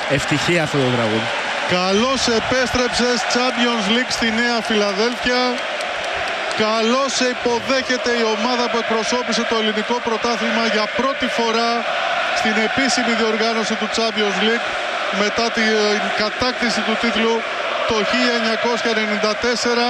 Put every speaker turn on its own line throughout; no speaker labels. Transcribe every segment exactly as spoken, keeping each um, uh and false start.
ευτυχία αυτό το τραγούδι.
Καλώς επέστρεψες Champions League στη Νέα Φιλαδέλφια. Καλώς υποδέχεται η ομάδα που εκπροσώπησε το ελληνικό πρωτάθλημα για πρώτη φορά στην επίσημη διοργάνωση του Champions League μετά την κατάκτηση του τίτλου το χίλια εννιακόσια ενενήντα τέσσερα.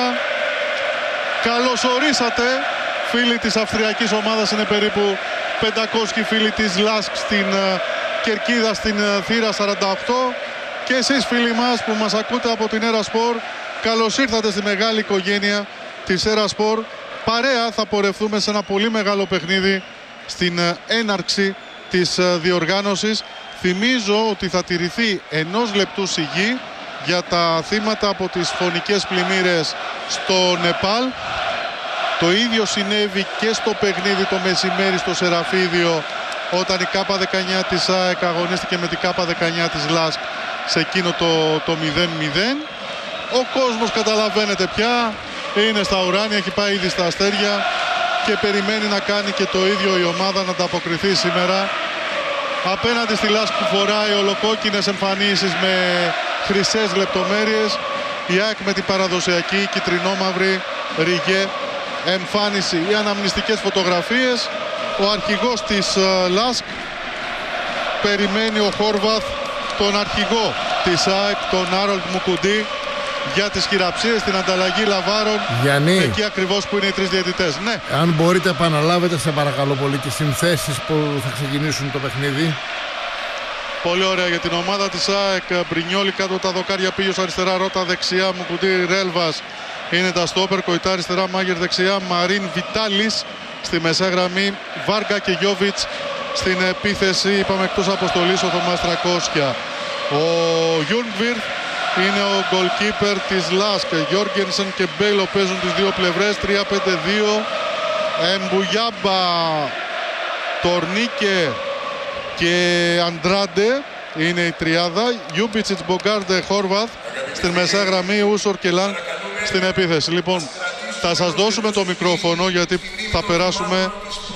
Καλώς ορίσατε φίλοι της αυστριακής ομάδας, είναι περίπου πεντακόσιοι φίλοι της Λάσκ στην κερκίδα στην θύρα σαράντα οκτώ. Και εσείς φίλοι μας που μας ακούτε από την Erasport, καλώς ήρθατε στη μεγάλη οικογένεια της Erasport. Παρέα θα πορευτούμε σε ένα πολύ μεγάλο παιχνίδι στην έναρξη της διοργάνωσης. Θυμίζω ότι θα τηρηθεί ενός λεπτού σιγή για τα θύματα από τις φωνικές πλημμύρες στο Νεπάλ. Το ίδιο συνέβη και στο παιχνίδι το μεσημέρι στο Σεραφίδιο, όταν η Κάπα δεκαεννιά της ΑΕΚ αγωνίστηκε με την Κάπα δεκαεννιά της Λάσκ σε εκείνο το, το μηδέν μηδέν. Ο κόσμος, καταλαβαίνετε πια, είναι στα ουράνια, έχει πάει ήδη στα αστέρια και περιμένει να κάνει και το ίδιο η ομάδα, να ανταποκριθεί σήμερα απέναντι στη Λάσκ που φοράει ολοκόκκινες εμφανίσεις με χρυσές λεπτομέρειες. Η ΑΕΚ με την παραδοσιακή κυτρινόμαυρη ριγέ εμφάνιση. Οι αναμνηστικές φωτογραφίες. Ο αρχηγός της uh, Λάσκ περιμένει, ο Χόρβαθ, τον αρχηγό της ΑΕΚ, τον Άρολτ Μουκουντή, για τις χειραψίες, την ανταλλαγή λαβάρων.
Γιάννη,
εκεί ακριβώς που είναι οι τρεις διαιτητές. Ναι.
Αν μπορείτε επαναλάβετε σε παρακαλώ πολύ τις συνθέσεις που θα ξεκινήσουν το παιχνίδι.
Πολύ ωραία για την ομάδα της ΑΕΚ. Μπρινιόλι κάτω τα δοκάρια, Πίγιος αριστερά, Ρώτα δεξιά, Μουκουντή, Ρέλβας είναι τα στόπερ, Κοϊτά αριστερά, Μάγερ δεξιά, Μαρίν Βιτάλης στη μεσαία γραμμή, Βάργα και Γιόβιτς στην επίθεση. Είπαμε εκτός αποστολής ο Θωμάς Τρακόσια. Ο Γιούργκβιρ είναι ο goalkeeper της Λάσκ. Γιόργενσεν και Μπέιλο παίζουν τις δύο πλευρές, τρία πέντε δύο. Εμπουγιάμπα, Τορνίκε και Αντράντε είναι η τριάδα. Γιούμπιτσιτς, Μπογκάρντε, Χόρβαθ στην μεσαία γραμμή, Ούσορ και Λαν στην επίθεση. Λοιπόν, θα σας δώσουμε το μικρόφωνο γιατί θα περάσουμε.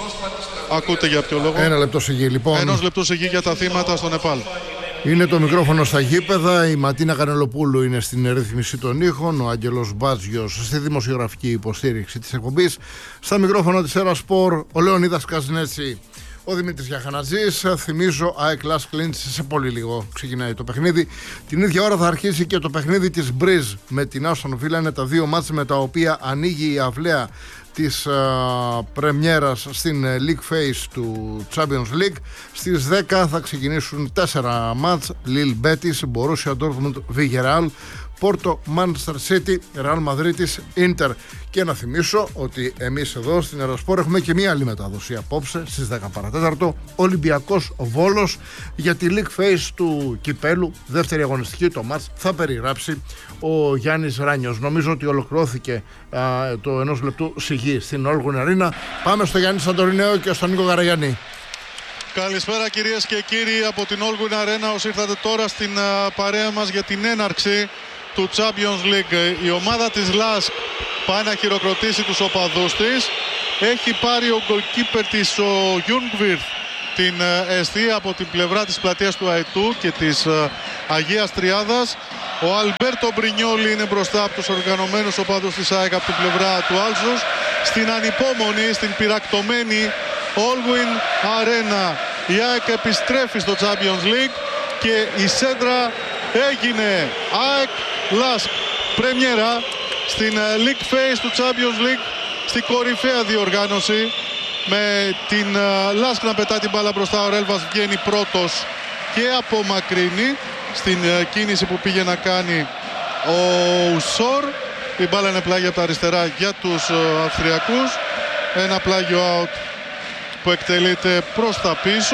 Ακούτε για ποιο λόγο?
Ένα λεπτό σιγή λοιπόν.
Ενός λεπτού σιγή για τα θύματα στο Νεπάλ.
Είναι το μικρόφωνο στα γήπεδα. Η Ματίνα Κανελοπούλου είναι στην ρύθμιση των ήχων. Ο Άγγελος Μπάτζιος στη δημοσιογραφική υποστήριξη της εκπομπής. Στα μικρόφωνα της Erasport ο Λεωνίδας Καζνέτσι, ο Δημήτρης Γιαχανατζής. Θυμίζω, ΑΕΚ Λάσκ Λίντς, σε πολύ λίγο ξεκινάει το παιχνίδι. Την ίδια ώρα θα αρχίσει και το παιχνίδι της Μπριζ με την Άστον Βίλα. Είναι τα δύο μάτς με τα οποία ανοίγει η αυλαία της uh, πρεμιέρας στην uh, League Phase του Champions League. Στις δέκα θα ξεκινήσουν τέσσερα μάτς. Lille Betis, Borussia Dortmund, Villarreal, Πόρτο, Manchester City, Real Madrid, Inter. Και να θυμίσω ότι εμείς εδώ στην Erasport έχουμε και μία άλλη μετάδοση απόψε στις δέκα παρά τέταρτο. Ολυμπιακός Βόλος για τη League Phase του Κυπέλου. Δεύτερη αγωνιστική, το μάτς θα περιγράψει ο Γιάννης Ράνιος. Νομίζω ότι ολοκληρώθηκε α, το ενός λεπτού σιγή στην Όλγουν Αρίνα. Πάμε στο Γιάννη Σαντορινέο και στον Νίκο Καραγιάννη.
Καλησπέρα κυρίες και κύριοι από την Όλγουν Αρένα, όσοι ήρθατε τώρα στην uh, παρέα μας για την έναρξη του Champions League. Η ομάδα της Λάσκ πάει να χειροκροτήσει τους οπαδούς της. Έχει πάρει ο goalkeeper της, ο Γιούνγκβιρ, την uh, αιστεία από την πλευρά της πλατείας του Αετού και της uh, Αγίας Τριάδας. Ο Αλμπέρτο Μπρινιόλι είναι μπροστά από τους οργανωμένους οπαδούς της ΑΕΚ από την πλευρά του Άλσους. Στην ανυπόμονη, στην πυρακτωμένη Όλγουιν Αρένα, η ΑΕΚ επιστρέφει στο Champions League και η σέντρα έγινε. ΑΕΚ Λάσκ πρεμιέρα στην League Phase του Champions League, στην κορυφαία διοργάνωση, με την Λάσκ να πετά την μπάλα μπροστά. Ο Ρέλβας βγαίνει πρώτος και απομακρύνει στην κίνηση που πήγε να κάνει ο Ουσόρ. Η μπάλα είναι πλάγια από τα αριστερά για τους Αυστριακούς. Ένα πλάγιο out που εκτελείται προς τα πίσω,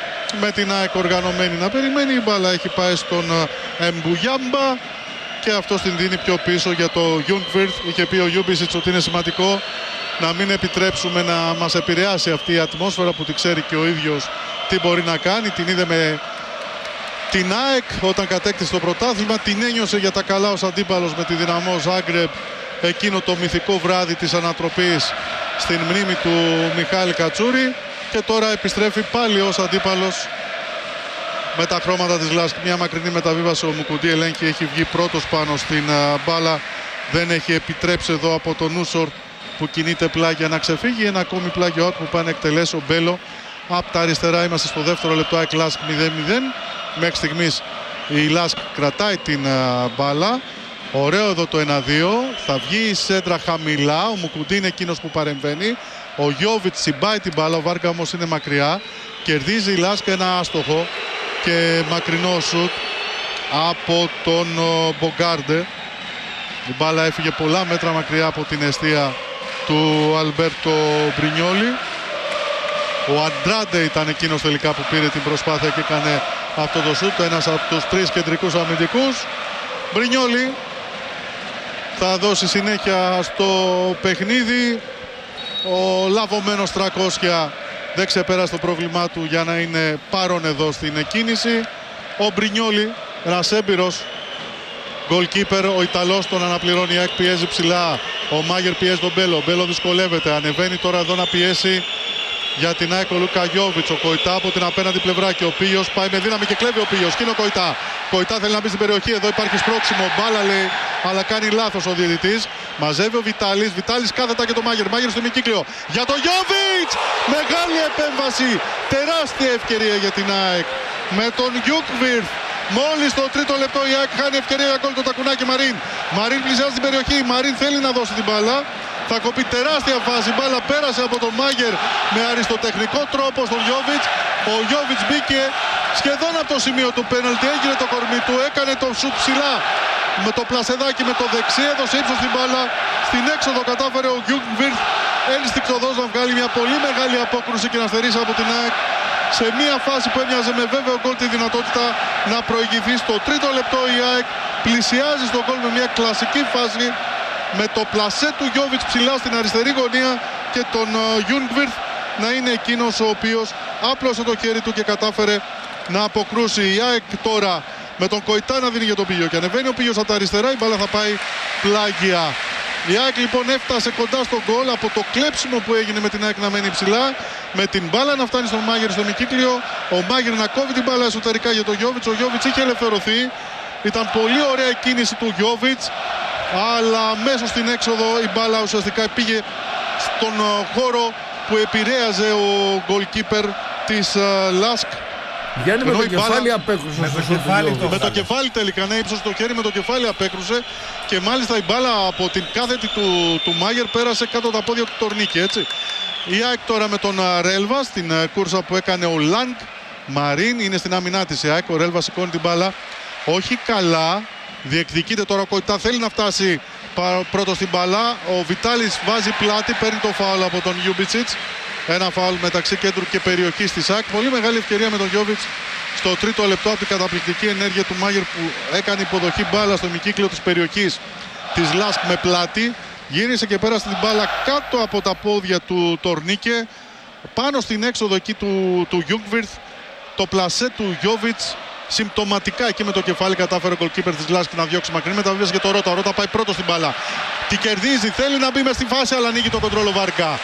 με την ΑΕΚ οργανωμένη να περιμένει. Η μπάλα έχει πάει στον Εμπουγιάμπα και αυτός την δίνει πιο πίσω για το Γιούγκβιρτ. Είχε πει ο Γιούμπισιτς ότι είναι σημαντικό να μην επιτρέψουμε να μας επηρεάσει αυτή η ατμόσφαιρα, που τη ξέρει και ο ίδιος τι μπορεί να κάνει. Την είδε με την ΑΕΚ όταν κατέκτησε το πρωτάθλημα, την ένιωσε για τα καλά ως αντίπαλος με τη Δυναμό Ζάγκρεπ εκείνο το μυθικό βράδυ της ανατροπής στην μνήμη του Μιχάλη Κατσούρη, και τώρα επιστρέφει πάλι ως αντίπαλος με τα χρώματα της Λάσκ. Μια μακρινή μεταβίβαση, ο Μουκουντή ελέγχει, έχει βγει πρώτος πάνω στην uh, μπάλα. Δεν έχει επιτρέψει εδώ από τον Νούσορ που κινείται πλάγια να ξεφύγει. Ένα ακόμη πλάγιο out που πάει να εκτελέσει ο Μπέλο από τα αριστερά. Είμαστε στο δεύτερο λεπτό, ΑΕΚ Λάσκ μηδέν μηδέν. Μέχρι στιγμής η Λάσκ κρατάει την uh, μπάλα. Ωραίο εδώ το ένα δύο. Θα βγει η σέντρα χαμηλά. Ο Μουκουντή είναι εκείνος που παρεμβαίνει. Ο Γιόβιτς συμπάει την μπάλα. Ο Βάρκα όμως είναι μακριά. Κερδίζει η Λάσκ ένα άστοχο και μακρινό σουτ από τον uh, Μπογκάρντε. Η μπάλα έφυγε πολλά μέτρα μακριά από την εστία του Αλμπέρτο Μπρινιόλι. Ο Αντράντε ήταν εκείνος τελικά που πήρε την προσπάθεια και έκανε αυτό το σουτ. Ένας από τους τρεις κεντρικούς αμυντικούς. Μπρινιόλι θα δώσει συνέχεια στο παιχνίδι. Ο λαβωμένος τριακόσια δεν ξεπέρασε το πρόβλημά του για να είναι παρόν εδώ στην εκκίνηση. Ο Μπρινιόλι, ένας έμπειρος goalkeeper, ο Ιταλός τον αναπληρώνει. Η ΑΕΚ πιέζει ψηλά. Ο Μάγερ πιέζει τον Μπέλο. Ο Μπέλο δυσκολεύεται. Ανεβαίνει τώρα εδώ να πιέσει για την ΑΕΚ ο Λούκα Γιόβιτς. Ο Κοϊτά από την απέναντι πλευρά και ο Πίος πάει με δύναμη και κλέβει ο Πίος. Και είναι ο Κοϊτά. Κοϊτά θέλει να μπει στην περιοχή. Εδώ υπάρχει σπρώξιμο. Μπάλα λέει, αλλά κάνει λάθος ο διαιτητής. Μαζεύει ο Βιτάλης. Βιτάλης κάθετα και το Μάγερ. Μάγερ στο ημικύκλιο. Για τον Γιόβιτς! Μεγάλη επέμβαση. Τεράστια ευκαιρία για την ΑΕΚ. Με τον Γιούκβιρθ. Μόλις το τρίτο λεπτό η ΑΕΚ χάνει ευκαιρία για γκολ το τακουνάκι Μαρίν. Μαρίν πλησιάζει την περιοχή. Μαρίν θέλει να δώσει την μπάλα. Θα κοπεί τεράστια φάση. Η μπάλα πέρασε από τον Μάγερ με αριστοτεχνικό τρόπο στον Γιόβιτς. Ο Γιόβιτς μπήκε σχεδόν από το σημείο του πέναλτι. Έγινε το κορμί του. Έκανε το σουτ ψηλά με το πλασεδάκι με το δεξί. Έδωσε ύψος στην μπάλα. Στην έξοδο κατάφερε ο Γιούγκβιρθ ένστικτοδός να βγάλει μια πολύ μεγάλη απόκρουση και να στερήσει από την ΑΕΚ σε μια φάση που έμοιαζε με βέβαιο γκολ τη δυνατότητα να προηγηθεί. Στο τρίτο λεπτό η ΑΕΚ πλησιάζει στο γκολ με μια κλασική φάση με το πλασέ του Γιόβιτς ψηλά στην αριστερή γωνία και τον Γιούγκβιρθ να είναι εκείνος ο οποίος άπλωσε το χέρι του και κατάφερε να αποκρούσει. Η ΑΕΚ τώρα με τον Κοϊτά να δίνει για τον Πίγιο και ανεβαίνει ο Πίγιος από τα αριστερά, η μπάλα θα πάει πλάγια. Η ΑΕΚ λοιπόν έφτασε κοντά στον γκολ από το κλέψιμο που έγινε με την ΑΕΚ να μένει ψηλά, με την μπάλα να φτάνει στον Μάγερ στο ημικύκλιο, ο Μάγερ να κόβει την μπάλα εσωτερικά για τον Γιόβιτς. Ο Γιόβιτς είχε ελευθερωθεί, ήταν πολύ ωραία η κίνηση του Γιόβιτς, αλλά μέσω στην έξοδο η μπάλα ουσιαστικά πήγε στον χώρο που επηρέαζε ο goalkeeper της uh, Λάσκ.
Γιάννη, με το κεφάλι απέκρουσε.
Με το κεφάλι, το
με το κεφάλι τελικά, ναι, ύψωσε το χέρι, με το κεφάλι απέκρουσε και μάλιστα η μπάλα από την κάθετη του, του Μάγερ πέρασε κάτω τα πόδια του Τορνίκη, έτσι. Η ΑΕΚ τώρα με τον Ρέλβα στην uh, κούρσα που έκανε ο Λάνγκ. Μαρίν είναι στην άμυνά της η ΑΕΚ, ο Ρέλβα σηκώνει την μπάλα. Όχι καλά, διεκδικείται τώρα ο Κοϊτά, θέλει να φτάσει πρώτο στην μπάλα. Ο Βιτάλης βάζει πλάτη, παίρνει το φάουλ από τον Γιούμπιτσιτς. Ένα φάουλ μεταξύ κέντρου και περιοχής της ΑΕΚ. Πολύ μεγάλη ευκαιρία με τον Γιόβιτς στο τρίτο λεπτό από την καταπληκτική ενέργεια του Μάγερ που έκανε υποδοχή μπάλα στο ημικύκλιο της περιοχής της Λάσκ με πλάτη. Γύρισε και πέρασε την μπάλα κάτω από τα πόδια του Τορνίκε. Πάνω στην έξοδο εκεί του, του Γιούγκβιρθ. Το πλασέ του Γιόβιτς συμπτωματικά εκεί με το κεφάλι κατάφερε ο goalkeeper της Λάσκ να διώξει μακρινή μεταβίβαση για το Ρότα. Ο Ρότα πάει πρώτο στην μπάλα. Τι κερδίζει, θέλει να μπει μες στη φάση, αλλά ανοίγει το κοντρόλο Βάρκα.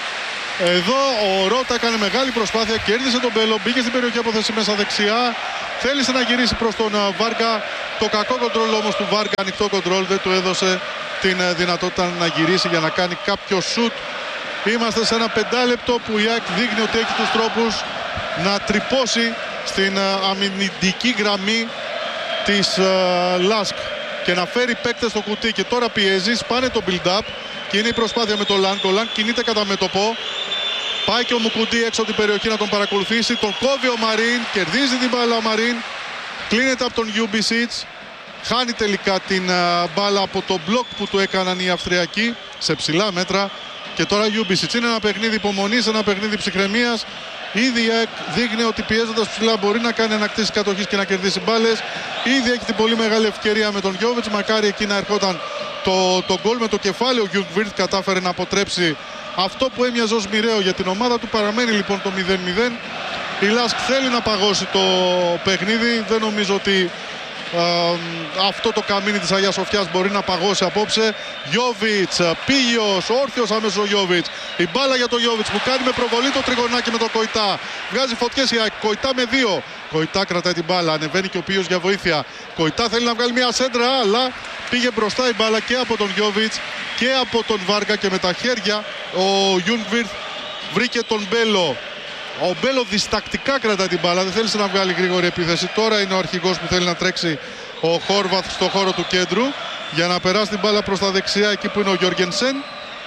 Εδώ ο Ρότα έκανε μεγάλη προσπάθεια, κέρδισε τον Μπέλο, μπήκε στην περιοχή αποθέση μέσα δεξιά. Θέλησε να γυρίσει προς τον Βάρκα. Το κακό κοντρόλ όμως του Βάρκα, ανοιχτό κοντρόλ, δεν του έδωσε την δυνατότητα να γυρίσει για να κάνει κάποιο σουτ. Είμαστε σε ένα πεντάλεπτο που η ΑΕΚ δείχνει ότι έχει τους τρόπους να τρυπώσει στην αμυντική γραμμή της Λάσκ και να φέρει παίκτες στο κουτί. Και τώρα πιέζει, σπάνε το build-up και είναι η προσπάθεια με τον Λάνκ. Ο Λάνκ κινείται κατά μέτωπο. Πάει και ο Μουκουντή έξω από την περιοχή να τον παρακολουθήσει. Τον κόβει ο Μαρίν, κερδίζει την μπάλα ο Μαρίν. Κλείνεται από τον Γιούμπισιτς. Χάνει τελικά την uh, μπάλα από το μπλοκ που του έκαναν οι Αυστριακοί σε ψηλά μέτρα. Και τώρα Γιούμπισιτς. Είναι ένα παιχνίδι υπομονής, ένα παιχνίδι ψυχραιμίας. Ήδη η ΑΕΚ δείχνει ότι πιέζοντας ψηλά μπορεί να κάνει ανακτήσεις κατοχής και να κερδίσει μπάλες. Ήδη έχει την πολύ μεγάλη ευκαιρία με τον Γιόβιτς. Μακάρι εκεί να ερχόταν το, το γκολ με το κεφάλι. Ο Γιούγκβιρθ κατάφερε να αποτρέψει αυτό που έμοιαζε ως μοιραίο για την ομάδα του. Παραμένει λοιπόν το μηδέν μηδέν. Η Λάσκ θέλει να παγώσει το παιχνίδι. Δεν νομίζω ότι ε, αυτό το καμίνι της Αγίας Σοφιάς μπορεί να παγώσει απόψε. Γιόβιτς, Πίλιος, όρθιος αμέσως ο Γιόβιτς. Η μπάλα για τον Γιόβιτς που κάνει με προβολή το τριγωνάκι με τον Κοϊτά. Βγάζει φωτιές η ΑΕΚ. Κοϊτά με δύο. Κοϊτά κρατάει την μπάλα. Ανεβαίνει και ο Πίλιος για βοήθεια. Κοϊτά θέλει να βγάλει μια σέντρα, αλλά πήγε μπροστά η μπάλα και από τον Γιόβιτς και από τον Βάργα και με τα χέρια ο Γιούγκβιρθ βρήκε τον Μπέλο. Ο Μπέλο διστακτικά κρατάει την μπάλα, δεν θέλησε να βγάλει γρήγορη επίθεση. Τώρα είναι ο αρχηγός που θέλει να τρέξει ο Χόρβαθ στο χώρο του κέντρου για να περάσει την μπάλα προς τα δεξιά εκεί που είναι ο Γιόργενσεν.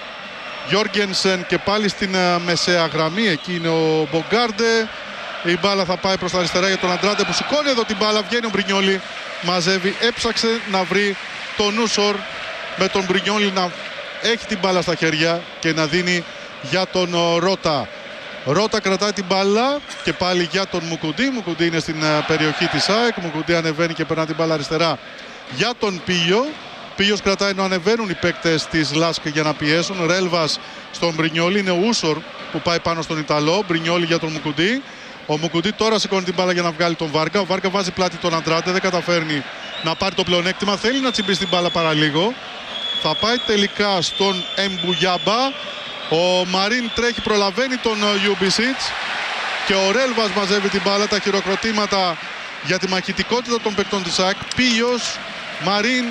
Γιόργενσεν και πάλι στην uh, μεσαία γραμμή, εκεί είναι ο Μπογκάρντε. Η μπάλα θα πάει προς τα αριστερά για τον Αντράντε που σηκώνει εδώ την μπάλα. Βγαίνει ο Μπρινιόλι, μαζεύει, έψαξε να βρει τον Νούσορ με τον Μπρινιόλι να έχει την μπάλα στα χέρια και να δίνει για τον uh, Ρώτα. Ρώτα κρατάει την μπάλα και πάλι για τον Μουκουντή. Μουκουντή είναι στην uh, περιοχή της ΑΕΚ. Μουκουντή ανεβαίνει και περνά την μπάλα αριστερά για τον Πίλιο. Πίλιος κρατάει ενώ ανεβαίνουν οι παίκτες της Λάσκ για να πιέσουν. Ρέλβας στον Μπρινιόλι. Είναι ο Ούσορ που πάει πάνω στον Ιταλό. Μπρινιόλι για τον Μουκουντή. Ο Μουκουντή τώρα σηκώνει την μπάλα για να βγάλει τον Βάρκα. Ο Βάρκα βάζει πλάτη τον Αντράντε. Δεν καταφέρνει να πάρει το πλεονέκτημα. Θέλει να τσιμπήσει την μπάλα παραλίγο. Θα πάει τελικά στον Εμπουγιάμπα. Ο Μαρίν τρέχει, προλαβαίνει τον Ιουμπισίτς και ο Ρέλβας μαζεύει την μπάλα. Τα χειροκροτήματα για τη μαχητικότητα των παικτών της ΑΕΚ. Πίλιος, Μαρίν,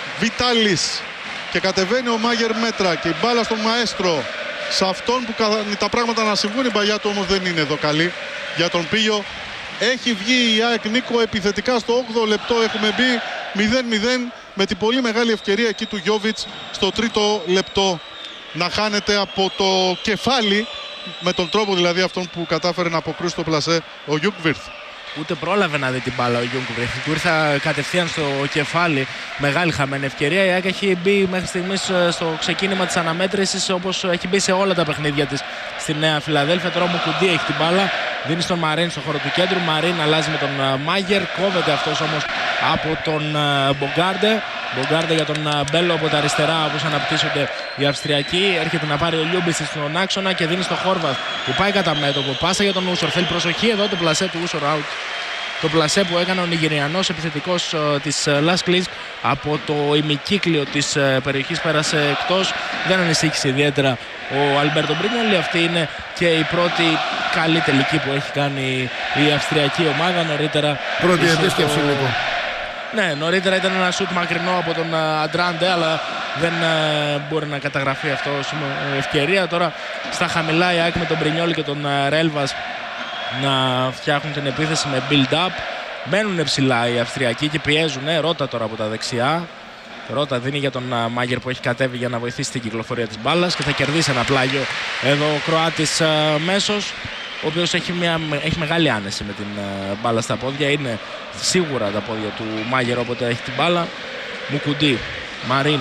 Βιτάλης και κατεβαίνει ο Μάγερ μέτρα και η μπάλα στον Μαέστρο. Σε αυτόν που κάνει τα πράγματα να συμβούν, η παλιά του όμως δεν είναι εδώ καλή για τον Πίλιο. Έχει βγει η ΑΕΚ, Νίκο, επιθετικά στο όγδοο λεπτό. Έχουμε μπει μηδέν μηδέν με την πολύ μεγάλη ευκαιρία εκεί του Γιόβιτς στο τρίτο λεπτό να χάνεται από το κεφάλι, με τον τρόπο δηλαδή αυτόν που κατάφερε να αποκρούσει το πλασέ ο Γιούγκβιρθ.
Ούτε πρόλαβε να δει την μπάλα ο Γιούγκβιρθ. Του ήρθε κατευθείαν στο κεφάλι. Μεγάλη χαμένη ευκαιρία. Η ΑΕΚ έχει μπει μέχρι στιγμής στο ξεκίνημα της αναμέτρησης όπως έχει μπει σε όλα τα παιχνίδια της στη Νέα Φιλαδέλφια. Τώρα ο Μουκουντή έχει την μπάλα. Δίνει στον Μαρίν στο χώρο του κέντρου. Μαρίν αλλάζει με τον Μάγερ. Κόβεται αυτός όμως από τον Μπογκάρντε. Μπογκάρντε για τον Μπέλο από τα αριστερά όπως αναπτύσσονται οι Αυστριακοί. Έρχεται να πάρει ο Λιούμπισιτς στον άξονα και δίνει στο Χόρβαθ που πάει κατά μέτωπο. Πάσα για τον Ούσορ. Θέλει προσοχή εδώ το πλασέ του Ούσορ out. Το πλασέ που έκανε ο Νιγηριανός επιθετικός uh, της Λάσκ Λίνσκ από το ημικύκλιο της uh, περιοχής, πέρασε εκτός. Δεν ανησύχησε ιδιαίτερα ο Αλμπέρτο Μπρινιόλι. Αυτή είναι και η πρώτη καλή τελική που έχει κάνει η αυστριακή ομάδα. Νωρίτερα
πρώτη επίσκεψη το... λοιπόν.
Ναι, νωρίτερα ήταν ένα σουτ μακρινό από τον Αντράντε, αλλά δεν uh, μπορεί να καταγραφεί αυτό ως ευκαιρία. Τώρα στα χαμηλά η ΑΕΚ με τον Μπρινιόλι και τον uh, Ρέλβας να φτιάχνουν την επίθεση με build-up. Μένουν ψηλά οι Αυστριακοί και πιέζουν. Ρώτα τώρα από τα δεξιά. Ρώτα δίνει για τον uh, Μάγερ που έχει κατέβει για να βοηθήσει την κυκλοφορία της μπάλας και θα κερδίσει ένα πλάγιο εδώ ο Κροάτης uh, μέσος, ο οποίος έχει, μια, έχει μεγάλη άνεση με την uh, μπάλα στα πόδια. Είναι σίγουρα τα πόδια του Μάγερ όποτε έχει την μπάλα. Μουκουντή, Μαρίν.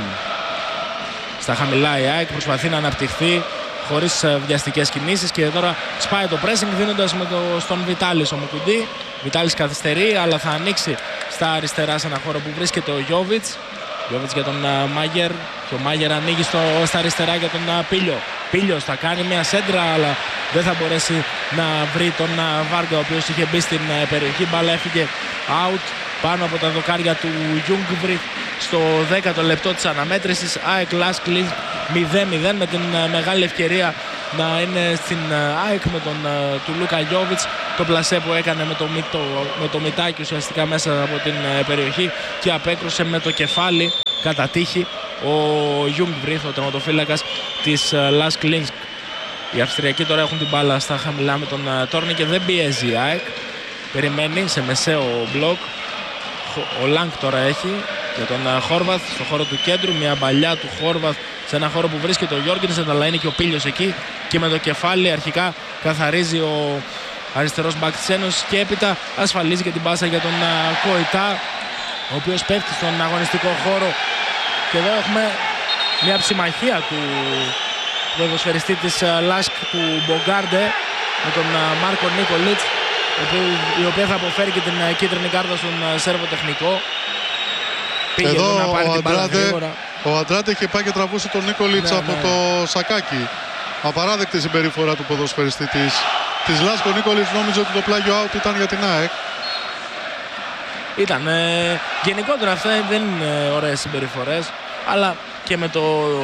Στα χαμηλά η ΑΕΚ προσπαθεί να αναπτυχθεί χωρίς βιαστικές κινήσεις και τώρα σπάει το pressing δίνοντας με το, στον Βιτάλης ο Μουκουντή. Βιτάλης καθυστερεί αλλά θα ανοίξει στα αριστερά σε ένα χώρο που βρίσκεται ο Γιόβιτς. Γιόβιτς για τον uh, Μάγερ και ο Μάγερ ανοίγει στο, στα αριστερά για τον uh, Πίλιο. Πίλιος θα κάνει μια σέντρα αλλά δεν θα μπορέσει να βρει τον uh, Βάργα ο οποίος είχε μπει στην uh, περιοχή. Μπάλα έφυγε out πάνω από τα δοκάρια του Γιούγκβιρθ στο δέκατο λεπτό της αναμέτρησης. ΑΕΚ Λάσκ Λίνσκ μηδέν μηδέν με την uh, μεγάλη ευκαιρία να είναι στην uh, ΑΕΚ με τον uh, του Λούκα Γιόβιτς. Το πλασέ που έκανε με το, το, με το μητάκι ουσιαστικά μέσα από την uh, περιοχή και απέκρουσε με το κεφάλι κατά τύχη ο Γιούγκβιρθ, ο τερματοφύλακας της uh, Λάσκ Λίνσκ. Οι Αυστριακοί τώρα έχουν την μπάλα στα χαμηλά με τον uh, Τόρνη και δεν πιέζει η ΑΕΚ. Περιμένει σε μεσαίο μπλοκ. Ο Λάγκ τώρα έχει για τον uh, Χόρβαθ στο χώρο του κέντρου. Μια παλιά του Χόρβαθ σε ένα χώρο που βρίσκεται ο Γιόργενσεν, αλλά είναι και ο Πίλιος εκεί και με το κεφάλι αρχικά καθαρίζει ο αριστερός μπακ της Ένωσης και έπειτα ασφαλίζει και την πάσα για τον uh, Κοϊτά, ο οποίος πέφτει στον αγωνιστικό χώρο. Και εδώ έχουμε μια ψημαχία του ποδοσφαιριστή της uh, Λάσκ, του Μπογκάρντε, με τον uh, Μάρκο Νίκολιτς, η οποία θα αποφέρει και την uh, κίτρινη κάρτα στον uh, Σέρβο τεχνικό. Πήγε
εδώ
να πάρει
ο
την μπάλα
Αντράντε, ο Αντράντε είχε πάει και τραβούσε τον Νίκολιτς ναι, από ναι. το σακάκι. Απαράδεκτη συμπεριφορά του ποδοσφαιριστή της, της Λάσκ. Ο Νίκολιτς νόμιζε ότι το πλάγιο out ήταν για την ΑΕΚ.
ήταν. Ε, γενικότερα αυτά δεν είναι ωραίες συμπεριφορές, αλλά και με το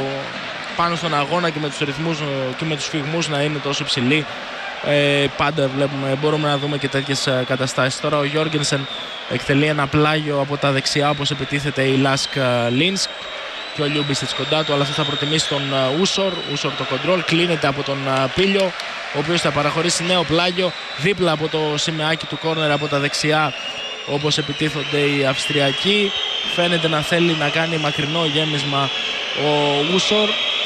πάνω στον αγώνα και με τους ρυθμούς και με τους φυγμούς να είναι τόσο ψηλοί. Ε, πάντα βλέπουμε, μπορούμε να δούμε και τέτοιες καταστάσεις. Τώρα ο Γιόργενσεν εκτελεί ένα πλάγιο από τα δεξιά, όπως επιτίθεται η Λάσκ Λίνσκ και ο Λιούμπισιτς κοντά του, αλλά αυτό θα προτιμήσει τον Ούσορ. Ούσορ το κοντρόλ, κλείνεται από τον Πίλιο, ο οποίος θα παραχωρήσει νέο πλάγιο δίπλα από το σημαίακι του κόρνερ από τα δεξιά, όπως επιτίθονται οι Αυστριακοί. Φαίνεται να θέλει να κάνει μακρινό γέμισμα ο Ούσορ,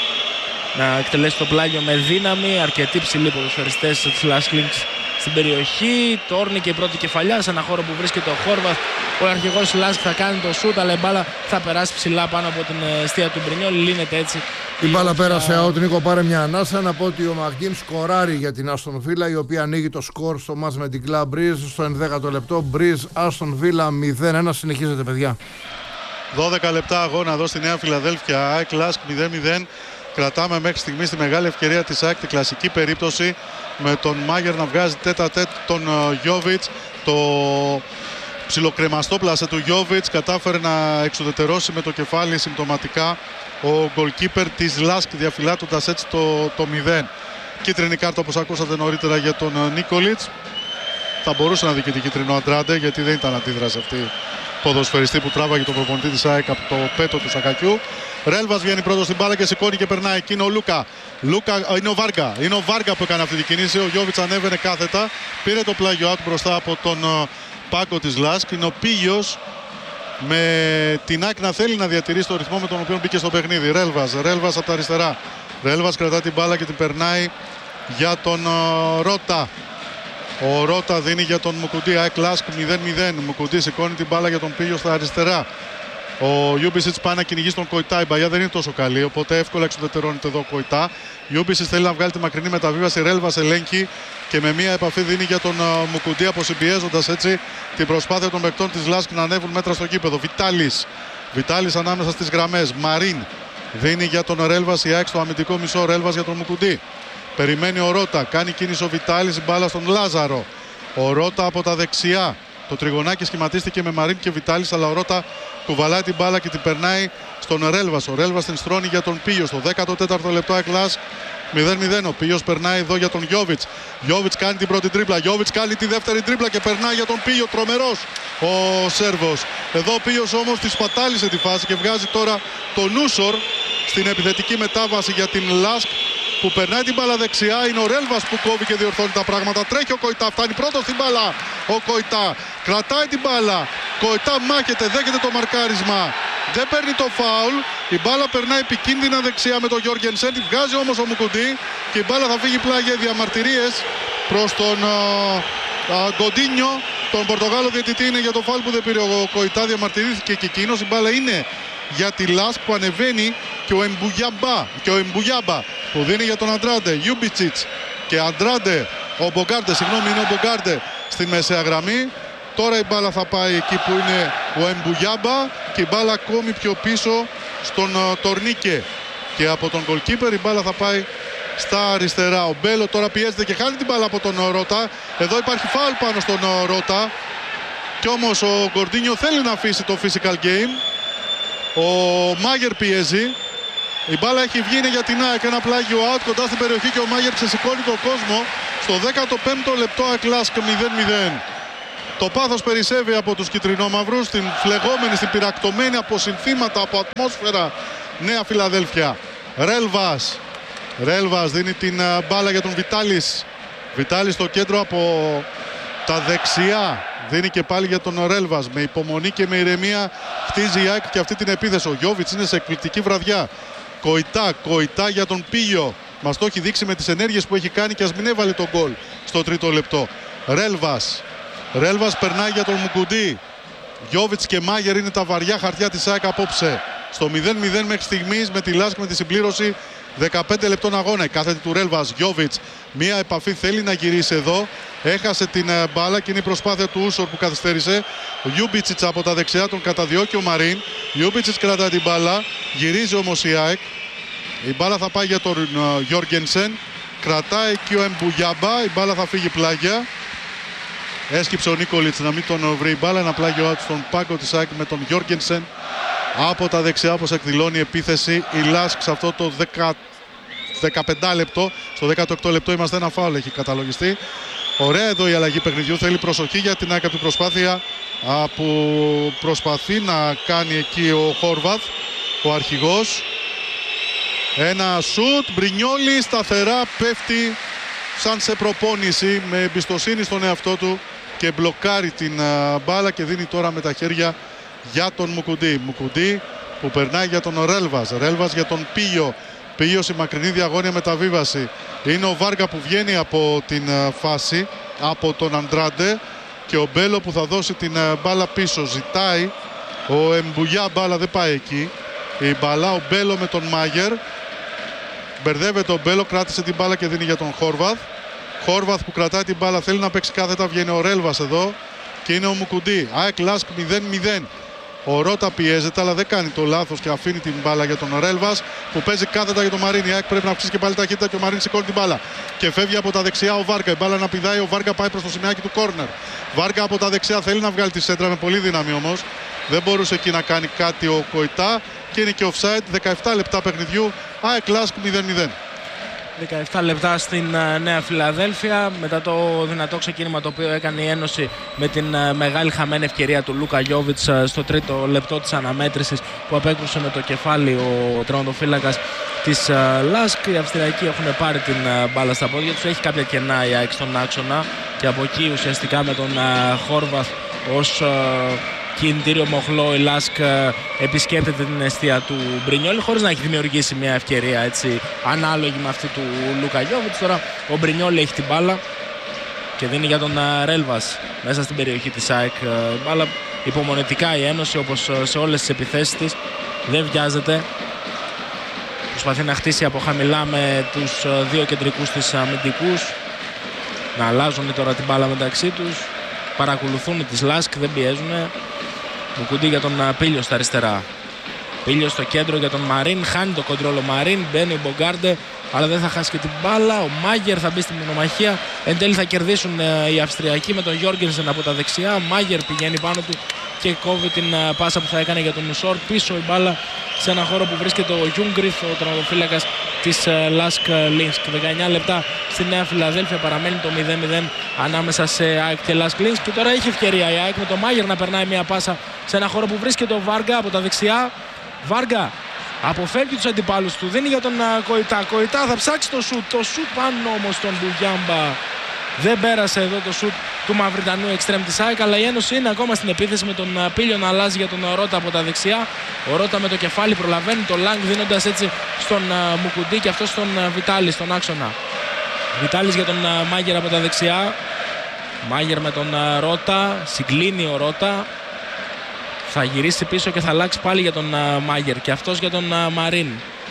να εκτελέσει το πλάγιο με δύναμη. Αρκετοί ψηλοί ποδοσφαιριστές της Λάσκ Λίνσκ στην περιοχή. Τόρνει και η πρώτη κεφαλιά σε ένα χώρο που βρίσκεται ο Χόρβαθ. Ο αρχηγός της Λάσκ θα κάνει το σούτ, αλλά η μπάλα θα περάσει ψηλά πάνω από την αιστεία του Μπρινιόλ. Λύνεται έτσι.
Η μπάλα πέρασε out. Νίκο, πάρε μια ανάσα να πω ότι ο Μαγκίν σκοράρει για την Άστον Βίλα, η οποία ανοίγει το σκορ στο μάτς με την Κλαμπ Μπριζ στο ενδέκατο λεπτό. Μπριζ Άστον Βίλα μηδέν ένα. Συνεχίζεται, παιδιά.
δώδεκα λεπτά αγώνα εδώ στη Νέα Φιλαδέλφια. ΑΕΚ Λάσκ μηδέν μηδέν. Κρατάμε μέχρι στιγμή τη μεγάλη ευκαιρία της ΑΕΚ, την κλασική περίπτωση με τον Μάγερ να βγάζει τέτα τέτ τον Γιόβιτς. Το ψιλοκρεμαστό πλάσε του Γιόβιτς κατάφερε να εξουδετερώσει με το κεφάλι συμπτωματικά ο γκολκίπερ της Λάσκ, διαφυλάττοντας έτσι το, το μηδέν. Κίτρινη κάρτα, όπως ακούσατε νωρίτερα, για τον Νίκολιτς. Θα μπορούσε να δει και την κίτρινο Αντράντε, γιατί δεν ήταν αντίδραση αυτή ποδοσφαιριστή που τράβαγε τον προπονητή της ΑΕΚ από το πέτο του Σακακιού. Ρέλβας βγαίνει πρώτος στην μπάλα και σηκώνει και περνάει. Εκεί είναι ο Λούκα. Λούκα είναι ο Βάργα. Είναι ο Βάργα που έκανε αυτή την κίνηση. Ο Γιόβιτς ανέβαινε κάθετα. Πήρε το πλάγιο out μπροστά από τον uh, Πάκο της Λάσκ. Είναι ο Πίγιος με την ΑΕΚ να θέλει να διατηρήσει το ρυθμό με τον οποίο μπήκε στο παιχνίδι. Ρέλβας. Ρέλβας από τα αριστερά. Ρέλβας κρατά την μπάλα και την περνάει για τον uh, Ρότα. Ο Ρότα δίνει για τον Μουκουντή. ΑΕΚ Λάσκ μηδέν μηδέν. Μουκουντή σηκώνει την μπάλα για τον Πίγιο στα αριστερά. Ο Ιούμπισιτς πάει να κυνηγήσει τον Κοϊτά. Η μπαλιά δεν είναι τόσο καλή, οπότε εύκολα εξουδετερώνεται εδώ ο Κοϊτά. Ιούμπισιτς θέλει να βγάλει τη μακρινή μεταβίβαση. Ρέλβας ελέγχει και με μία επαφή δίνει για τον uh, Μουκουντή, αποσυμπιέζοντας έτσι την προσπάθεια των παικτών της Λάσκ να ανέβουν μέτρα στο γήπεδο. Βιτάλης. Βιτάλης ανάμεσα στις γραμμές. Μαρίν δίνει για τον Ρέλβας. Η ΑΕΚ στο αμυντικό μισό. Ρέλβας για τον Μουκουντή. Περιμένει ο Ρότα. Κάνει κίνηση ο Βιτάλης. Μπάλα στον Λάζαρο. Ο Ρότα από τα δεξιά. Το τριγωνάκι σχηματίστηκε με Μαρίν και Βιτάλης, αλλά ο Ρότα κουβαλάει την μπάλα και την περνάει στον Ρέλβας. Ο Ρέλβας την στρώνει για τον Πίγιο. Στο δέκατο τέταρτο λεπτό ΑΕΚ Λάσκ μηδέν μηδέν. Ο Πίγιος περνάει εδώ για τον Γιόβιτς. Γιόβιτς κάνει την πρώτη τρίπλα. Γιόβιτς κάνει τη δεύτερη τρίπλα και περνάει για τον Πίγιο. Τρομερός ο Σέρβος. Εδώ ο Πίγιος όμως τη σπατάλησε τη φάση και βγάζει τώρα τον Ούσορ στην επιθετική μετάβαση για την Λάσκ, που περνάει την μπάλα δεξιά. Είναι ο Ρέλβας που κόβει και διορθώνει τα πράγματα. Τρέχει ο Κοϊτά, φτάνει πρώτος στην μπάλα. Ο Κοϊτά κρατάει την μπάλα. Κοϊτά μάχεται, δέχεται το μαρκάρισμα. Δεν παίρνει το φάουλ. Η μπάλα περνάει επικίνδυνα δεξιά με τον Γιόργενσεν. Τη βγάζει όμως ο Μουκουντή και η μπάλα θα φύγει πλάγια για διαμαρτυρίες προς τον Γκοντίνιο, τον Πορτογάλο διαιτητή. Είναι για το φάουλ που δεν πήρε ο Κοϊτά. Διαμαρτυρήθηκε και εκείνος. Η μπάλα είναι για τη Λάσκ που ανεβαίνει και ο Εμπουγιάμπα, και ο Εμπουγιάμπα που δίνει για τον Αντράντε. Ιούμπιτσιτς και Αντράντε, ο Μπογκάρντε, συγγνώμη, είναι ο Μπογκάρντε στη μεσαία γραμμή. Τώρα η μπάλα θα πάει εκεί που είναι ο Εμπουγιάμπα και η μπάλα ακόμη πιο πίσω στον uh, Τορνίκε. Και από τον goalkeeper η μπάλα θα πάει στα αριστερά. Ο Μπέλο τώρα πιέζεται και χάνει την μπάλα από τον uh, Ρότα. Εδώ υπάρχει φάουλ πάνω στον uh, Ρότα. Και όμως ο Γκορντίνιο θέλει να αφήσει το physical game. Ο Μάγερ πιέζει. Η μπάλα έχει βγει, είναι για την ΑΕΚ. Ένα πλάγιο out κοντά στην περιοχή και ο Μάγερ ξεσηκώνει τον κόσμο. Στο δέκατο πέμπτο λεπτό ΑΕΚ Λάσκ μηδέν μηδέν. Το πάθος περισσεύει από τους κυτρινόμαυρους, στην φλεγόμενη, στην πυρακτωμένη από συνθήματα, από ατμόσφαιρα Νέα Φιλαδέλφια. Ρέλβας. Ρέλβας δίνει την μπάλα για τον Βιτάλης. Βιτάλης στο κέντρο από τα δεξιά. Δίνει και πάλι για τον Ρέλβας. Με υπομονή και με ηρεμία χτίζει η ΑΕΚ και αυτή την επίθεση. Ο Γιόβιτς είναι σε εκπληκτική βραδιά. Κοϊτά, Κοϊτά για τον Πίγιο. Μας το έχει δείξει με τις ενέργειες που έχει κάνει και ας μην έβαλε τον γκολ στο τρίτο λεπτό. Ρέλβας. Ρέλβας περνάει για τον Μουκουντή. Γιόβιτς και Μάγερ είναι τα βαριά χαρτιά της ΑΕΚ απόψε. Στο μηδέν μηδέν μέχρι στιγμής με τη Λάσκ με τη συμπλήρωση δεκαπέντε λεπτών αγώνα. Η κάθετη του Ρέλβας. Γιόβιτς. Μία επαφή θέλει να γυρίσει εδώ. Έχασε την μπάλα και είναι η προσπάθεια του Ούσορ που καθυστέρησε. Ο Ιούμπιτσιτς από τα δεξιά τον καταδιώκει ο Μαρίν. Ιούμπιτσιτς κρατάει την μπάλα. Γυρίζει όμως η ΑΕΚ. Η μπάλα θα πάει για τον Γιόργενσεν. Κρατάει και ο Εμπουγιάμπα. Η μπάλα θα φύγει πλάγια. Έσκυψε ο Νίκολιτς να μην τον βρει μπάλα. Ένα πλάγιο out στον πάγκο της ΑΕΚ με τον Γιόργενσεν. Από τα δεξιά, όπως εκδηλώνει η επίθεση η Λάσκ σε αυτό το δεκαπέντε λεπτό. Στο δέκατο έκτο λεπτό είμαστε, ένα φάουλ έχει καταλογιστεί. Ωραία εδώ η αλλαγή παιχνιδιού. Θέλει προσοχή για την ΑΕΚ από την προσπάθεια που προσπαθεί να κάνει εκεί ο Χόρβαθ, ο αρχηγός. Ένα σουτ, Μπρινιόλι σταθερά πέφτει σαν σε προπόνηση με εμπιστοσύνη στον εαυτό του και μπλοκάρει την uh, μπάλα και δίνει τώρα με τα χέρια για τον Μουκουντή. Μουκουντή που περνάει για τον Ρέλβας. Ρέλβας για τον Πίγιο. Πίγιο στη μακρινή διαγώνια μεταβίβαση. Είναι ο Βάργα που βγαίνει από την uh, φάση, από τον Αντράντε, και ο Μπέλο που θα δώσει την uh, μπάλα πίσω. Ζητάει ο Εμπουγιά μπάλα, δεν πάει εκεί η μπάλα. Ο Μπέλο με τον Μάγερ. Μπερδεύεται ο Μπέλο, κράτησε την μπάλα και δίνει για τον Χόρβαθ. Χόρβαθ που κρατάει την μπάλα, θέλει να παίξει κάθετα, βγαίνει ο Ρέλβας εδώ και είναι ο Μουκουντή. ΑΕΚ Λάσκ μηδέν μηδέν. Ο Ρότα πιέζεται αλλά δεν κάνει το λάθος και αφήνει την μπάλα για τον Ρέλβας που παίζει κάθετα για τον Μαρίν. Η ΑΕΚ πρέπει να αυξήσει και πάλι ταχύτητα και ο Μαρίν σηκώνει την μπάλα. Και φεύγει από τα δεξιά ο Βάργα. Η μπάλα να πηδάει, ο Βάργα πάει προς το σημαίακι του κόρνερ. Βάργα από τα δεξιά θέλει να βγάλει τη σέντρα με πολύ δύναμη όμως. Δεν μπορούσε εκεί να κάνει κάτι ο Κοϊτά και είναι και offside. δεκαεπτά λεπτά παιχνιδιού. ΑΕΚ Λάσκ μηδέν μηδέν.
δεκαεπτά λεπτά στην uh, Νέα Φιλαδέλφια μετά το δυνατό ξεκίνημα το οποίο έκανε η Ένωση με την uh, μεγάλη χαμένη ευκαιρία του Λούκα Γιόβιτς uh, στο τρίτο λεπτό της αναμέτρησης που απέκρουσε με το κεφάλι ο τερματοφύλακας της uh, Λάσκ. Οι Αυστριακοί έχουν πάρει την uh, μπάλα στα πόδια τους, έχει κάποια κενά η ΑΕΚ στον άξονα και από εκεί ουσιαστικά με τον uh, Χόρβαθ ως uh, κινητήριο μοχλό η Λάσκ επισκέπτεται την αιστεία του Μπρινιόλι χωρίς να έχει δημιουργήσει μια ευκαιρία έτσι ανάλογη με αυτή του Λούκα Γιόβιτς. Τώρα ο Μπρινιόλι έχει την μπάλα και δίνει για τον Ρέλβας μέσα στην περιοχή της ΑΕΚ μπάλα. Υπομονετικά η Ένωση, όπως σε όλες τις επιθέσεις της, δεν βιάζεται. Προσπαθεί να χτίσει από χαμηλά με τους δύο κεντρικούς της αμυντικούς, να αλλάζουν τώρα την μπάλα μεταξύ τους. Παρακολουθούν τις Λάσκ, δεν πιέζουν. Μουκουντή για τον Πίλιο στα αριστερά. Πίλιο στο κέντρο για τον Μαρίν. Χάνει το κοντρόλ ο Μαρίν. Μπαίνει ο Μπογκάρντε, αλλά δεν θα χάσει και την μπάλα. Ο Μάγερ θα μπει στην μονομαχία. Εν τέλει θα κερδίσουν οι Αυστριακοί με τον Γιόργενσεν από τα δεξιά. Ο Μάγερ πηγαίνει πάνω του και κόβει την πάσα που θα έκανε για τον Μουσόρ. Πίσω η μπάλα σε ένα χώρο που βρίσκεται ο Γιούγκριθ, ο τερματοφύλακας της Λάσκ Λίνσκ. δεκαεννιά λεπτά στη Νέα Φιλαδέλφια, παραμένει το μηδέν μηδέν ανάμεσα σε ΑΕΚ και Λάσκ Λίνσκ. Και τώρα έχει ευκαιρία η ΑΕΚ με τον Μάγερ να περνάει μια πάσα σε ένα χώρο που βρίσκεται ο Βάργα από τα δεξιά. Βάργα αποφεύγει τους αντιπάλους του, δίνει για τον Κοϊτά. Κοϊτά θα ψάξει το σουτ. Το σουτ πάνω όμως τον Μπουγιάμπα. Δεν πέρασε εδώ το σουτ του Μαυριτανού εξτρέμ της ΑΕΚ, αλλά η Ένωση είναι ακόμα στην επίθεση με τον Πίλιο να αλλάζει για τον Ρότα από τα δεξιά. Ο Ρότα με το κεφάλι προλαβαίνει το Λάγκ, δίνοντας έτσι στον Μουκουντή και αυτό στον Βιτάλη στον άξονα. Βιτάλης για τον Μάγερ από τα δεξιά. Μάγερ με τον Ρότα, συγκλίνει ο Ρότα. Θα γυρίσει πίσω και θα αλλάξει πάλι για τον Μάγερ και αυτός για τον Μαρίν.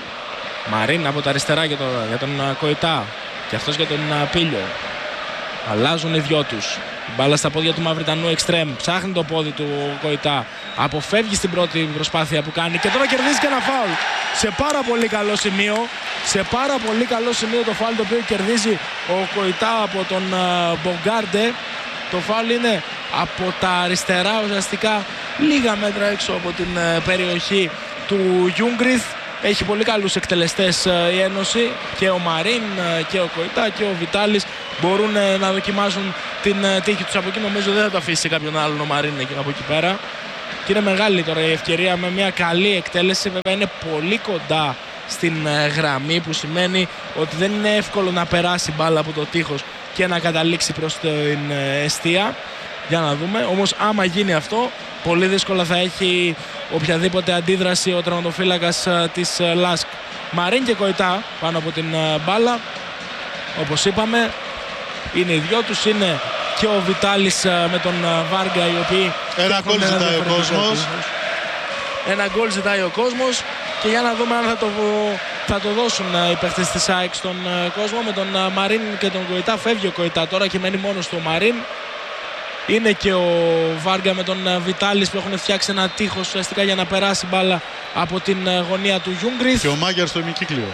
Μαρίν από τα αριστερά για τον, για τον Κοϊτά και αυτός για τον Πίλιο. Αλλάζουν οι δυο τους. Η μπάλα στα πόδια του Μαυριτανού εξτρέμ. Ψάχνει το πόδι του Κοϊτά. Αποφεύγει στην πρώτη προσπάθεια που κάνει και τώρα κερδίζει και ένα φάουλ. Σε πάρα πολύ καλό σημείο. Σε πάρα πολύ καλό σημείο το φάουλ το οποίο κερδίζει ο Κοϊτά από τον Μπογκάρντε. Το φάουλ είναι από τα αριστερά ουσιαστικά λίγα μέτρα έξω από την περιοχή του Γιούγκριθ. Έχει πολύ καλούς εκτελεστές η Ένωση και ο Μαρίν και ο Κοϊτά και ο Βιτάλης μπορούν να δοκιμάσουν την τύχη τους από εκεί. Νομίζω δεν θα το αφήσει κάποιον άλλον ο Μαρίν από εκεί πέρα. Και είναι μεγάλη τώρα η ευκαιρία με μια καλή εκτέλεση. Βέβαια είναι πολύ κοντά στην γραμμή που σημαίνει ότι δεν είναι εύκολο να περάσει μπάλα από το τείχος και να καταλήξει προς την εστία. Για να δούμε. Όμως άμα γίνει αυτό πολύ δύσκολα θα έχει οποιαδήποτε αντίδραση ο τερματοφύλακας της Λάσκ. Μαρίν και Κοϊτά πάνω από την μπάλα. Όπως είπαμε είναι οι δυο τους, είναι και ο Βιτάλης με τον Βάργα οι οποίοι...
Ένα γκολ ζητάει ο κόσμος.
Ένα γκολ ζητάει ο κόσμος και για να δούμε αν θα το, θα το δώσουν οι παίχτες της ΑΕΚ στον κόσμο. Με τον Μαρίν και τον Κοϊτά φεύγει ο Κοϊτά τώρα και μένει μόνος του ο Μαρίν. Είναι και ο Βάργα με τον Βιτάλης που έχουν φτιάξει ένα τείχος ουσιαστικά για να περάσει μπάλα από την γωνία του Γιούγκριθ.
Και ο Μάγερ στο ημικύκλιο.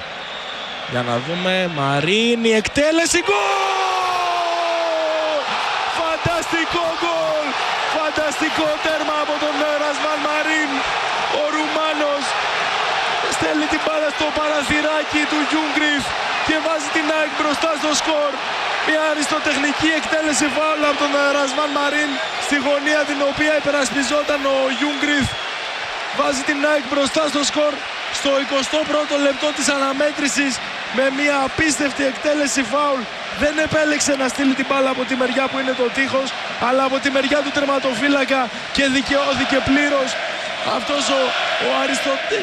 Για να δούμε, Μαρίν, η εκτέλεση, γκολ! Φανταστικό γκολ! Φανταστικό τέρμα από τον Ρασβάν Μαρίν. Ο Ρουμάνος στέλνει την μπάλα στο παραθυράκι του Γιούγκριθ και βάζει την ΑΕΚ μπροστά στο σκορ. Μια αριστοτεχνική εκτέλεση φάουλ από τον Ρασβάν Μαρίν στη γωνία την οποία υπερασπιζόταν ο Γιούγκριθ. Βάζει την ΑΕΚ μπροστά στο σκορ στο εικοστό πρώτο λεπτό της αναμέτρησης με μια απίστευτη εκτέλεση φάουλ. Δεν επέλεξε να στείλει την μπάλα από τη μεριά που είναι το τείχος, αλλά από τη μεριά του τερματοφύλακα και δικαιώθηκε πλήρως αυτός ο, ο Αριστοτε...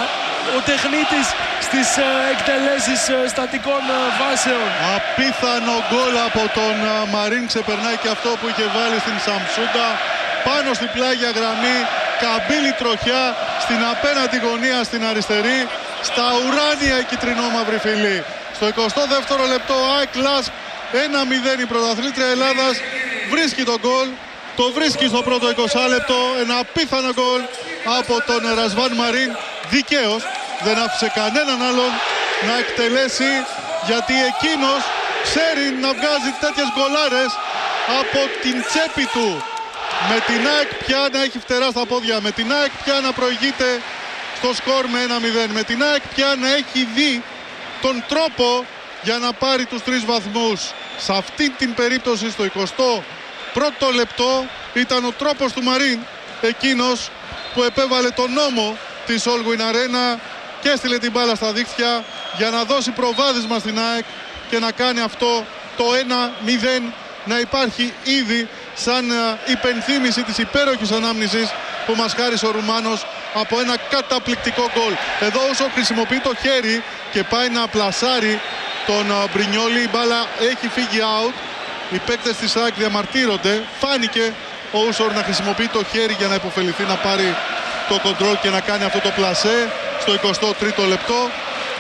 ο τεχνίτης στις ε, εκτελέσεις ε, στατικών ε, βάσεων.
Απίθανο γκολ από τον ε, Μαρίν, ξεπερνάει και αυτό που είχε βάλει στην Σαμσούντα. Πάνω στην πλάγια γραμμή, καμπύλη τροχιά στην απέναντι γωνία στην αριστερή, στα ουράνια η κυτρινόμαυρη φυλή. Στο εικοστό δεύτερο λεπτό, ΑΕΚ Λάσκ ένα μηδέν, η πρωταθλήτρια Ελλάδας βρίσκει τον γκολ. Το βρίσκει στο πρώτο είκοσι λεπτό, ένα απίθανο γκολ από τον Ρασβάν Μαρίν. Δικαίως, δεν άφησε κανέναν άλλον να εκτελέσει, γιατί εκείνος ξέρει να βγάζει τέτοιες γκολάρες από την τσέπη του. Με την ΑΕΚ πια να έχει φτερά στα πόδια, με την ΑΕΚ πια να προηγείται στο σκορ με ένα μηδέν, με την ΑΕΚ πια να έχει δει τον τρόπο για να πάρει τους τρεις βαθμούς. Σε αυτή την περίπτωση, στο εικοστό πρώτο λεπτό, ήταν ο τρόπος του Μαρίν εκείνος που επέβαλε τον νόμο της Όλγουιν Αρένα και έστειλε την μπάλα στα δίχτυα για να δώσει προβάδισμα στην ΑΕΚ και να κάνει αυτό το ένα μηδέν να υπάρχει ήδη σαν υπενθύμηση της υπέροχης ανάμνησης που μας χάρισε ο Ρουμάνος από ένα καταπληκτικό γκολ. Εδώ όσο χρησιμοποιεί το χέρι και πάει να πλασάρει τον Μπρινιόλι, η μπάλα έχει φύγει out. Οι παίκτες της ΑΕΚ διαμαρτύρονται. Φάνηκε ο Ούσορ να χρησιμοποιεί το χέρι για να υποφεληθεί να πάρει το κοντρόλ και να κάνει αυτό το πλασέ στο εικοστό τρίτο λεπτό.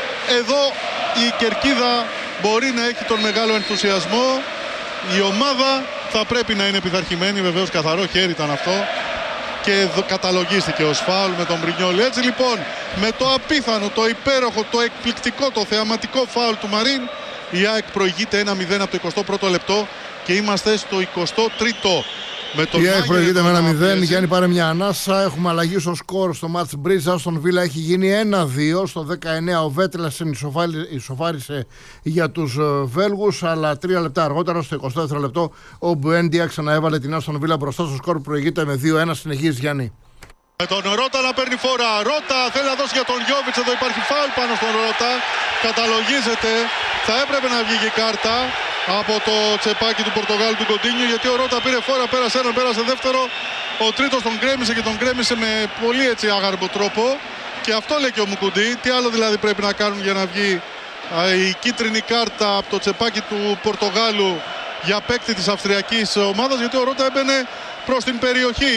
Εδώ η κερκίδα μπορεί να έχει τον μεγάλο ενθουσιασμό. Η ομάδα θα πρέπει να είναι πειθαρχημένη, βεβαίως καθαρό χέρι ήταν αυτό και εδώ καταλογίστηκε ως φάουλ με τον Μπρινιόλι. Έτσι λοιπόν, με το απίθανο, το υπέροχο, το εκπληκτικό, το θεαματικό φάουλ του Μαρίν, η ΑΕΚ προηγείται ένα μηδέν από το εικοστό πρώτο λεπτό και είμαστε στο εικοστό τρίτο. Με τον
η ΑΕΚ προηγείται με ένα μηδέν. Γιάννη, πάρε μια ανάσα. Έχουμε αλλαγή στο σκορ στο μάτς Μπρίζα. Στον Βίλα έχει γίνει ένα δύο. Στο δεκαεννέα ο Βέτλασεν ισοφάρισε για τους Βέλγους. Αλλά τρία λεπτά αργότερα, στο εικοστό δεύτερο λεπτό, ο Μπουέντια ξαναέβαλε την Άστον Βίλα μπροστά στο σκορ. Προηγείται με δύο ένα. Συνεχίζει, Γιάννη.
Με τον Ρώτα να παίρνει φόρα. Ρώτα θέλει να δώσει για τον Γιόβιτς. Εδώ υπάρχει φάουλ πάνω στον Ρώτα. Καταλογίζεται. Θα έπρεπε να βγει η κάρτα από το τσεπάκι του Πορτογάλου του Κοντίνιου, γιατί ο Ρώτα πήρε φόρα, πέρασε έναν, πέρασε δεύτερο. Ο τρίτος τον γκρέμισε και τον γκρέμισε με πολύ έτσι άγαρμπο τρόπο. Και αυτό λέει και ο Μουκουντή. Τι άλλο δηλαδή πρέπει να κάνουν για να βγει α, η κίτρινη κάρτα από το τσεπάκι του Πορτογάλου για παίκτη της Αυστριακής ομάδας, γιατί ο Ρώτα έμπαινε προς την περιοχή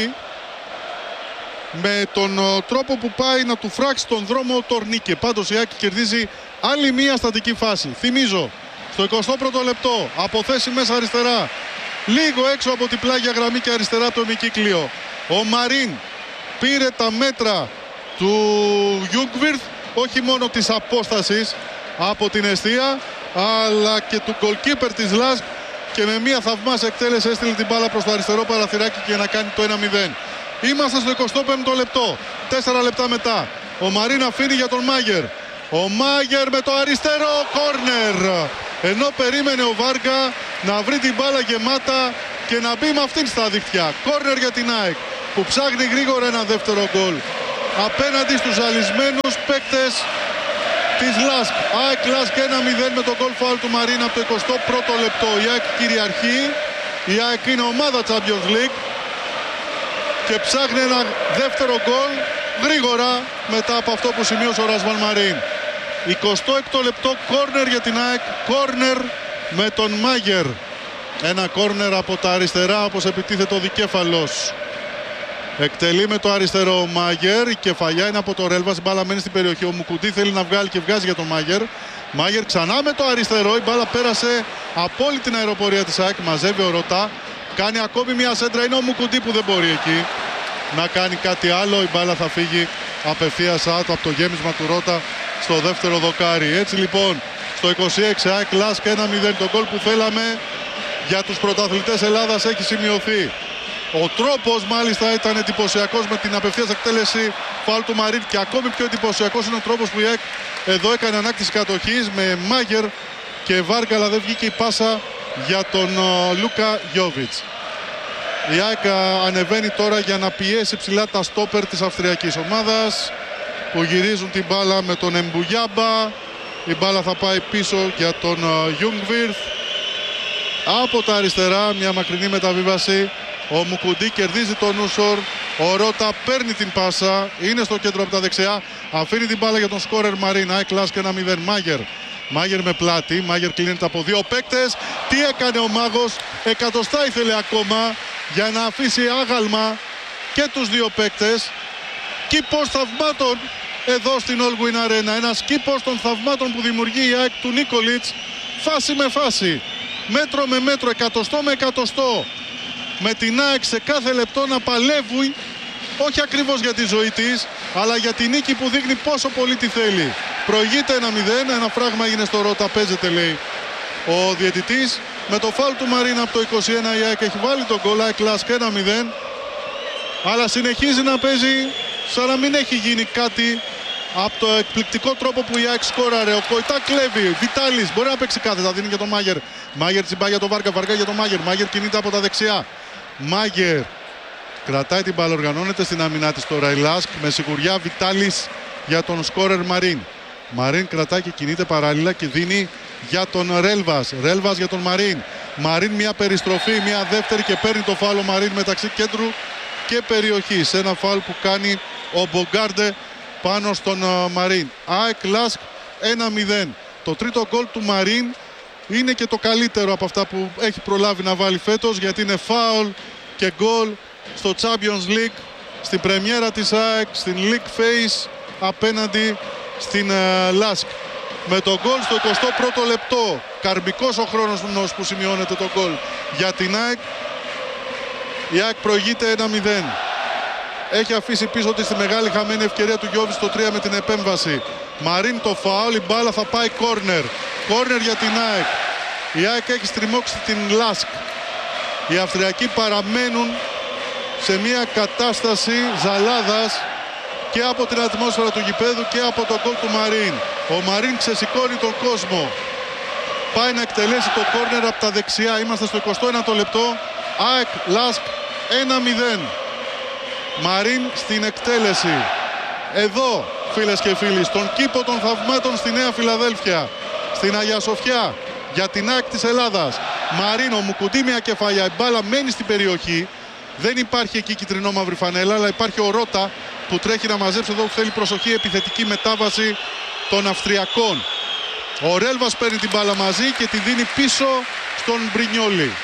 με τον ο, τρόπο που πάει να του φράξει τον δρόμο Τορνίκε. Πάντως η Άκη κερδίζει άλλη μία στατική φάση. Θυμίζω, στο εικοστό πρώτο λεπτό, από θέση μέσα αριστερά, λίγο έξω από την πλάγια γραμμή και αριστερά από το ημικύκλιο, ο Μαρίν πήρε τα μέτρα του Γιούγκβιρθ, όχι μόνο της απόστασης από την εστία, αλλά και του goalkeeper της Λάσκ, και με μια θαυμάσια εκτέλεση έστειλε την μπάλα προς το αριστερό παραθυράκι για να κάνει το ένα μηδέν. Είμαστε στο εικοστό πέμπτο λεπτό, τέσσερα λεπτά μετά. Ο Μαρίν αφήνει για τον Μάγερ. Ο Μάγερ με το αριστερό κόρνερ. Ενώ περίμενε ο Βάργα να βρει την μπάλα γεμάτα και να μπει με αυτήν στα δίχτυα. Κόρνερ για την ΑΕΚ που ψάχνει γρήγορα ένα δεύτερο γκολ απέναντι στους ζαλισμένους παίκτες της Λάσκ. ΑΕΚ Λάσκ ένα μηδέν με το γκολ φάουλ του Μαρίν από το εικοστό πρώτο λεπτό. Η ΑΕΚ κυριαρχεί. Η ΑΕΚ είναι ομάδα Champions League και ψάχνει ένα δεύτερο γκολ γρήγορα μετά από αυτό που σημείωσε ο Ρασβάν Μαρίν. εικοστό έκτο λεπτό, κόρνερ για την ΑΕΚ, κόρνερ με τον Μάγερ. Ένα κόρνερ από τα αριστερά, όπως επιτίθεται ο δικέφαλος. Εκτελεί με το αριστερό ο Μάγερ, η κεφαλιά είναι από το Ρέλβας, η μπάλα μένει στην περιοχή. Ο Μουκουντή θέλει να βγάλει και βγάζει για τον Μάγερ. Μάγερ ξανά με το αριστερό, η μπάλα πέρασε από όλη την αεροπορία της ΑΕΚ, μαζεύει ο Ρωτά. Κάνει ακόμη μια σέντρα, είναι ο Μουκουντή που δεν μπορεί εκεί να κάνει κάτι άλλο. Η μπάλα θα φύγει απευθείας άτο από το γέμισμα του Ρώτα στο δεύτερο δοκάρι. Έτσι λοιπόν, στο είκοσι έξι ΑΕΚ Λάσκ ένα μηδέν, το γκολ που θέλαμε για τους πρωταθλητές Ελλάδας έχει σημειωθεί. Ο τρόπος μάλιστα ήταν εντυπωσιακός με την απευθείας εκτέλεση φάουλ του Μαρίν και ακόμη πιο εντυπωσιακός είναι ο τρόπος που η ΑΕΚ εδώ έκανε ανάκτηση κατοχής με Μάγερ και Βάρκα, αλλά δεν βγήκε η πάσα για τον uh, Λούκα Γιόβιτς. Η ΑΕΚ ανεβαίνει τώρα για να πιέσει ψηλά τα στόπερ της αυστριακής ομάδας που γυρίζουν την μπάλα με τον Εμπουγιάμπα. Η μπάλα θα πάει πίσω για τον Γιούγκβιρθ. Από τα αριστερά μια μακρινή μεταβίβαση. Ο Μουκουντή κερδίζει τον Νούσορ. Ο Ρώτα παίρνει την πάσα. Είναι στο κέντρο από τα δεξιά. Αφήνει την μπάλα για τον σκόρερ Μαρίν. ΑΕΚ Λάσκ ένα μηδέν. Μάγερ. Μάγερ με πλάτη. Μάγερ κλείνεται από δύο παίκτες. Τι έκανε ο Μάγος. Εκατοστά ήθελε ακόμα για να αφήσει άγαλμα και τους δύο παίκτες. Κήπος θαυμάτων εδώ στην All Win Arena. Ένας κήπος των θαυμάτων που δημιουργεί η ΑΕΚ του Νίκολιτς. Φάση με φάση. Μέτρο με μέτρο. Εκατοστό με εκατοστό. Με την ΑΕΚ σε κάθε λεπτό να παλεύει. Όχι ακριβώς για τη ζωή της, αλλά για τη νίκη που δείχνει πόσο πολύ τη θέλει. Προηγείται ένα μηδέν. Ένα φράγμα έγινε στο Ρώτα. Παίζεται, λέει ο διαιτητής. Με το φάουλ του Μαρίνα από το είκοσι ένα η ΑΕΚ έχει βάλει τον γκολ. ΑΕΚ Λάσκ ένα μηδέν. Αλλά συνεχίζει να παίζει σαν να μην έχει γίνει κάτι από το εκπληκτικό τρόπο που η ΑΕΚ σκόραρε. Ο Κοϊτά κλέβει. Βιτάλης μπορεί να παίξει κάθετα. Δίνει για τον Μάγερ. Μάγερ τσιμπά για τον Βάρκα. Βάρκα για τον Μάγερ. Μάγερ κινείται από τα δεξιά. Μάγερ κρατάει την μπάλα. Οργανώνεται στην άμυνά της τώρα η Λάσκ. Με σιγουριά Βιτάλης για τον σκόρερ Μαρίν. Μαρίν κρατάει και κινείται παράλληλα και δίνει για τον Ρέλβας. Ρέλβας για τον Μαρίν. Μαρίν μια περιστροφή, μια δεύτερη και παίρνει το φάουλ ο Μαρίν μεταξύ κέντρου και περιοχή. Σε ένα φάουλ που κάνει ο Μπογκάρντε πάνω στον uh, Μαρίν. ΑΕΚ Λάσκ ένα μηδέν. Το τρίτο γκολ του Μαρίν είναι και το καλύτερο από αυτά που έχει προλάβει να βάλει φέτος, γιατί είναι φάουλ και γκολ στο Champions League, στην πρεμιέρα της ΑΕΚ, στην League Phase απέναντι στην uh, Λάσκ. Με το γκολ στο εικοστό πρώτο λεπτό. Καρμικός ο χρόνος που σημειώνεται το γκολ για την ΑΕΚ. Η ΑΕΚ προηγείται ένα μηδέν. Έχει αφήσει πίσω της τη μεγάλη χαμένη ευκαιρία του Γιώβιτς στο τρία με την επέμβαση. Μαρίν το φάουλ, η μπάλα θα πάει κόρνερ. Κόρνερ για την ΑΕΚ. Η ΑΕΚ έχει στριμώξει την Λάσκ. Οι Αυστριακοί παραμένουν σε μια κατάσταση ζαλάδας και από την ατμόσφαιρα του γηπέδου και από τον γκολ του Μαρίν. Ο Μαρίν ξεσηκώνει τον κόσμο. Πάει να εκτελέσει το κόρνερ από τα δεξιά. Είμαστε στο εικοστό ένατο λεπτό. ΑΕΚ Λάσκ ένα μηδέν. Μαρίν στην εκτέλεση. Εδώ, φίλες και φίλοι, στον κήπο των θαυμάτων στη Νέα Φιλαδέλφια, στην Αγία Σοφιά, για την ΑΕΚ της Ελλάδας. Μαρίν, ο Μουκουντή μια κεφαλιά. Η μπάλα μένει στην περιοχή. Δεν υπάρχει εκεί κυτρινό-μαύρη φανέλα, αλλά υπάρχει ο Ρώτα που τρέχει να μαζέψει εδώ, που θέλει προσοχή, επιθετική μετάβαση των Αυστριακών. Ο Ρέλβας παίρνει την μπάλα μαζί και τη δίνει πίσω στον Μπρινιόλι.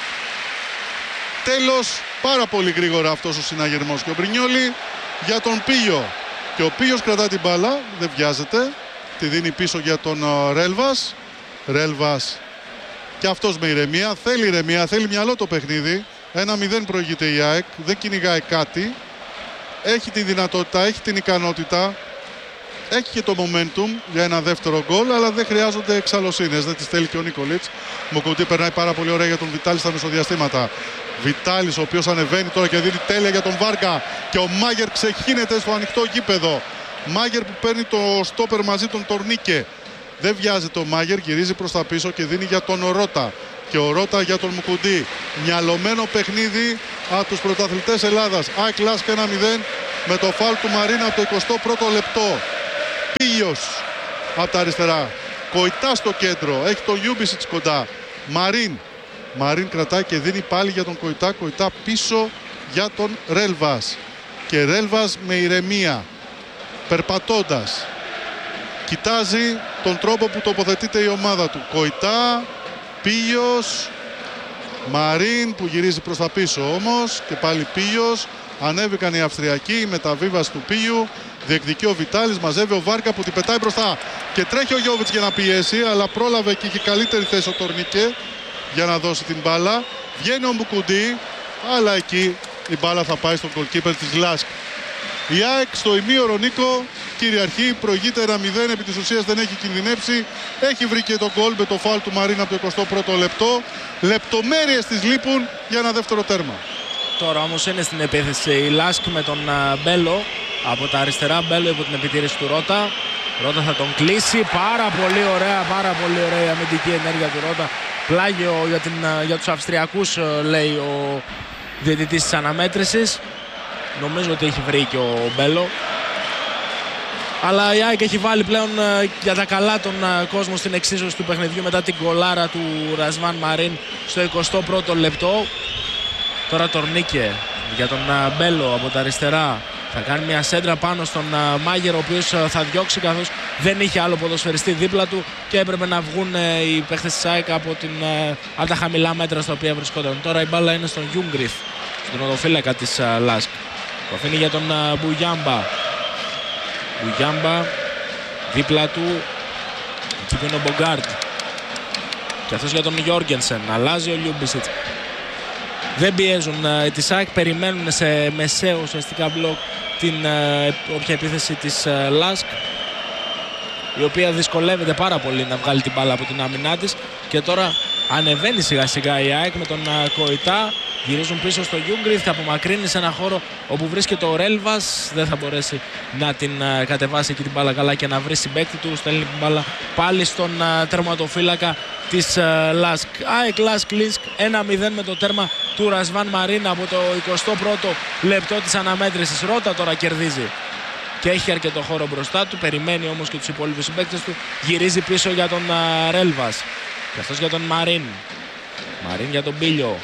Τέλος, πάρα πολύ γρήγορα αυτός ο συναγερμός. Και ο Μπρινιόλι για τον Πίγιο. Και ο Πίγιος κρατά την μπάλα, δεν βιάζεται. Τη δίνει πίσω για τον uh, Ρέλβας. Ρέλβας και αυτός με ηρεμία. Θέλει ηρεμία, θέλει μυαλό το παιχνίδι. ένα μηδέν προηγείται η ΑΕΚ, δεν κυνηγάει κάτι. Έχει τη δυνατότητα, έχει την ικανότητα. Έχει και το momentum για ένα δεύτερο γκολ, αλλά δεν χρειάζονται εξαλωσίνες. Δεν τις θέλει και ο Νίκολιτς. Μοκοντή περνάει πάρα πολύ ωραία για τον Βιτάλη στα μεσοδιαστήματα. Βιτάλης ο οποίος ανεβαίνει τώρα και δίνει τέλεια για τον Βάρκα. Και ο Μάγερ ξεχύνεται στο ανοιχτό γήπεδο. Μάγερ που παίρνει το στόπερ μαζί τον Τορνίκε. Δεν βιάζεται ο Μάγερ, γυρίζει προς τα πίσω και δίνει για τον Ρώτα. Και ο Ρώτα για τον Μουκουντή. Μυαλωμένο παιχνίδι από τους πρωταθλητές Ελλάδας. ΑΕΚ Λάσκ ένα μηδέν με το φάουλ του Μαρίνα από το εικοστό πρώτο λεπτό. Πίγιος από τα αριστερά. Κοϊτά στο κέντρο. Έχει τον Γιούμπισιτς κοντά. Μαρίν. Μαρίν κρατάει και δίνει πάλι για τον Κοϊτά. Κοϊτά πίσω για τον Ρέλβας. Και Ρέλβας με ηρεμία, περπατώντας, κοιτάζει τον τρόπο που τοποθετείται η ομάδα του. Κοϊτά, Πίγιος, Μαρίν που γυρίζει προς τα πίσω όμως. Και πάλι Πίγιος. Ανέβηκαν οι Αυστριακοί, η μεταβίβαση του Πίγιου. Διεκδικεί ο Βιτάλης, μαζεύει ο Βάρκα που την πετάει μπροστά. Και τρέχει ο Γιώβιτς για να πιέσει, αλλά πρόλαβε και είχε καλύτερη θέση ο Τορνίκε για να δώσει την μπάλα. Βγαίνει ο Μουκουντή, αλλά εκεί η μπάλα θα πάει στον goalkeeper της Λάσκ. Η ΑΕΚ στο ημίωρο, Νίκο, κυριαρχεί, προηγείται ένα μηδέν, επί της ουσίας δεν έχει κινδυνεύσει. Έχει βρει και το γκολ με το φάουλ του Μαρίν από το εικοστό πρώτο λεπτό. Λεπτομέρειες της λείπουν για ένα δεύτερο τέρμα.
Τώρα όμως είναι στην επίθεση η Λάσκ με τον Μπέλο από τα αριστερά. Μπέλο υπό την επιτήρηση του Ρώτα. Ρώτα θα τον κλείσει. Πάρα πολύ ωραία, πάρα πολύ ωραία η αμυντική ενέργεια του Ρώτα. Πλάγιο για, την, για τους Αυστριακούς, λέει ο διαιτητής της αναμέτρησης. Νομίζω ότι έχει βρει και ο Μπέλο. Αλλά η ΑΕΚ έχει βάλει πλέον για τα καλά τον κόσμο στην εξίσωση του παιχνιδιού μετά την γκολάρα του Ρασβάν Μαρίν στο εικοστό πρώτο λεπτό. Τώρα τορνίκε για τον Μπέλο από τα αριστερά. Θα κάνει μια σέντρα πάνω στον Μάγερ, ο οποίος θα διώξει καθώς δεν είχε άλλο ποδοσφαιριστή δίπλα του και έπρεπε να βγουν οι παίχτες της ΑΕΚ από, την, από τα χαμηλά μέτρα στα οποία βρισκόταν. Τώρα η μπάλα είναι στον Γιούγκριθ, στον οδοφύλακα της Λάσκ. Το αφήνει για τον Μπουγιάμπα. Μπουγιάμπα δίπλα του, εκεί που είναι ο Μπογκάρτ. Και αυτός για τον Γιόργενσεν. Αλλάζει ο Λιούμπισιτς. Δεν πιέζουν uh, τη ΣΑΚ, περιμένουν σε μεσαίο ουσιαστικά μπλοκ την uh, όποια επίθεση της uh, Λάσκ, η οποία δυσκολεύεται πάρα πολύ να βγάλει την μπάλα από την άμυνά της. Και τώρα ανεβαίνει σιγά σιγά η ΑΕΚ με τον uh, Κοϊτά. Γυρίζουν πίσω στο Γιούγκριθ, θα απομακρύνει σε ένα χώρο όπου βρίσκεται ο Ρέλβας. Δεν θα μπορέσει να την uh, κατεβάσει εκεί την μπάλα καλά και να βρει συμπαίκτη του. Στέλνει την μπάλα πάλι στον uh, τερματοφύλακα της uh, Λάσκ. ΑΕΚ Λάσκ Λίνσκ ένα μηδέν με το τέρμα του Ρασβάν Μαρίν από το εικοστό πρώτο λεπτό της αναμέτρησης. Ρώτα τώρα κερδίζει και έχει αρκετό χώρο μπροστά του. Περιμένει όμως και τους υπόλοιπους συμπαίκτες του. Γυρίζει πίσω για τον uh, Ρέλβας. Και αυτός για τον Μαρίν. Μαρίν για τον Πίλιο.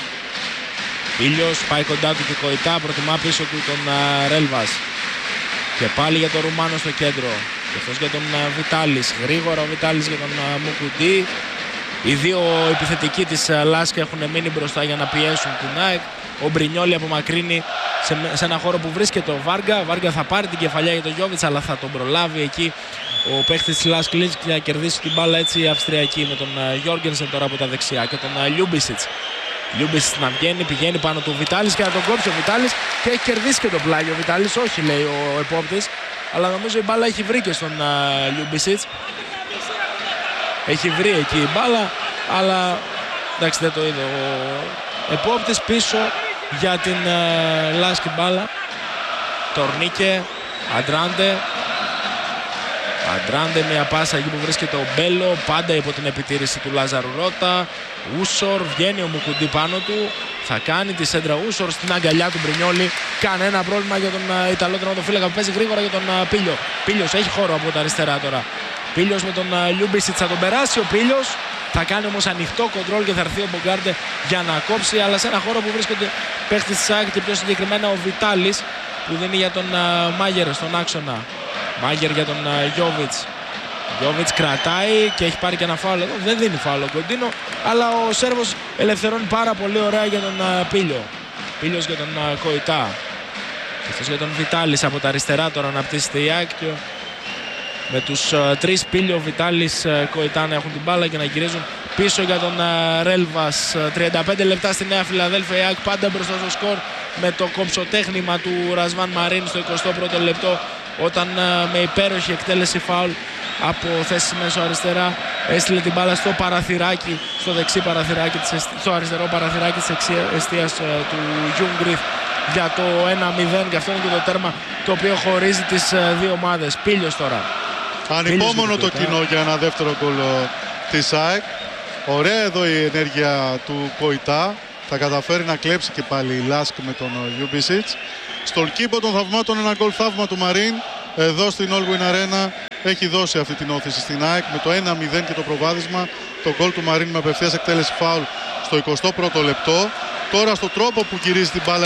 Πίλιος πάει κοντά του και Κοϊτά, προτιμά πίσω του τον uh, Ρέλβας. Και πάλι για τον Ρουμάνο στο κέντρο. Και αυτός για τον uh, Βιτάλης. Γρήγορα ο Βιτάλης για τον uh, Μουκουντή. Οι δύο επιθετικοί της uh, Λάσκ έχουν μείνει μπροστά για να πιέσουν την ΑΕΚ. Ο Μπρινιόλι απομακρύνει σε, σε ένα χώρο που βρίσκεται ο Βάργα. Ο Βάργα θα πάρει την κεφαλιά για τον Γιόβιτς, αλλά θα τον προλάβει εκεί ο παίχτης της Λάσκ Λίνσκ για να κερδίσει την μπάλα έτσι η Αυστριακή με τον uh, Γιόργενσεν τώρα από τα δεξιά και τον uh, Λιούμπισιτς. Λιούμπισιτς να βγαίνει, πηγαίνει πάνω του Βιτάλης και να τον κόψει ο Βιτάλης και έχει κερδίσει και το πλάγιο ο Βιτάλης. Όχι, λέει ο επόπτης, αλλά νομίζω η μπάλα έχει βρει και στον uh, Λιούμπισιτς. Έχει βρει εκεί η μπάλα, αλλά εντάξει δεν το είδε ο επόπτης. Πίσω για την uh, Λάσκη μπάλα. Τορνίκε, Αντράντε. Αντράντε, μια πάσα εκεί που βρίσκεται ο Μπέλο, πάντα υπό την επιτήρηση του Λάζαρου Ρώτα. Ούσορ, βγαίνει ο Μουκουντή πάνω του, θα κάνει τη σέντρα Ούσορ στην αγκαλιά του Μπρινιόλι. Κανένα πρόβλημα για τον uh, Ιταλό τερματοφύλακα που παίζει γρήγορα για τον uh, Πίλιο. Πίλιος έχει χώρο από τα αριστερά τώρα. Πίλιος με τον uh, Λιούμπισιτς, θα τον περάσει ο Πίλιος. Θα κάνει όμως ανοιχτό κοντρόλ και θα έρθει ο Μπογκάρντε για να κόψει. Αλλά σε ένα χώρο που βρίσκονται παίχτες της ΑΕΚ και πιο συγκεκριμένα ο Βιτάλης που δίνει για τον uh, Μάγερ στον άξονα. Μάγερ για τον uh, Γιόβιτς. Γιόβιτς κρατάει και έχει πάρει και ένα φάουλ εδώ. Δεν δίνει φάουλ ο Κοντίνο, αλλά ο Σέρβος ελευθερώνει πάρα πολύ ωραία για τον uh, Πίλιο. Πίλιος για τον uh, Κοϊτά. Και αυτός για τον Βιτάλης από τα αριστερά τώρα αναπτύσσεται η ΑΕΚ. Με τους uh, τρεις Πίλιο, Βιτάλης, uh, Κοϊτά να έχουν την μπάλα και να γυρίζουν πίσω για τον uh, Ρέλβας. Uh, τριάντα πέντε λεπτά στη Νέα Φιλαδέλφια, η ΑΕΚ πάντα μπροστά στο σκορ με το κομψοτέχνημα του Ρασβάν Μαρίν στο εικοστό πρώτο λεπτό, όταν uh, με υπέροχη εκτέλεση φάουλ από θέση μέσω αριστερά έστειλε την μπάλα στο παραθυράκι, στο δεξί παραθυράκι, στο αριστερό παραθυράκι της εστίας uh, του Γιούγκριθ για το ένα μηδέν, και αυτό είναι και το τέρμα το οποίο χωρίζει τις uh, δύο ομάδες. Πίλιος τώρα.
Ανυπόμονο το κοινό για ένα δεύτερο γκολ της ΑΕΚ. Ωραία εδώ η ενέργεια του Κοϊτά. Θα καταφέρει να κλέψει και πάλι η Λάσκ με τον Λιούμπισιτς. Στον κήπο των θαυμάτων ένα γκολ θαύμα του Μαρίν. Εδώ στην Allwyn Arena έχει δώσει αυτή την όθηση στην ΑΕΚ με το ένα μηδέν και το προβάδισμα. Το γκολ του Μαρίν με απευθείας εκτέλεση φάουλ στο εικοστό πρώτο λεπτό. Τώρα στο τρόπο που γυρίζει την μπάλα